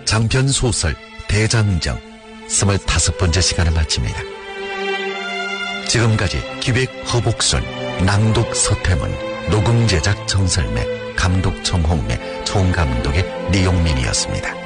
장편 소설 대장정 25번째 시간을 마칩니다. 지금까지 기획 허복순, 낭독 서태문, 녹음 제작 정설매, 감독 정홍래, 총감독의 리용민이었습니다.